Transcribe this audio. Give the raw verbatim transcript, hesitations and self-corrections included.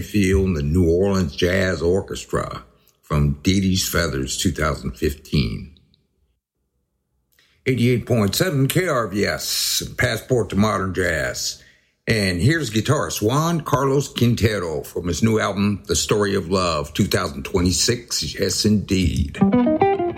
Field and the New Orleans Jazz Orchestra from Dee Dee's Feathers, two thousand fifteen. eighty-eight point seven K R V S, Passport to Modern Jazz. And here's guitarist Juan Carlos Quintero from his new album, The Story of Love, two thousand twenty-six. Yes, indeed.